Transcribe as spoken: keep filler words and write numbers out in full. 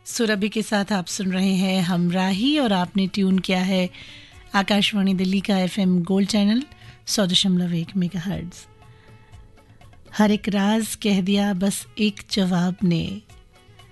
सुरभि के साथ आप सुन रहे हैं हमराही और आपने ट्यून किया है आकाशवाणी दिल्ली का एफएम गोल्ड चैनल सौ दशमलव एक मेगाहर्ट्ज़। हर एक राज कह दिया बस एक जवाब ने,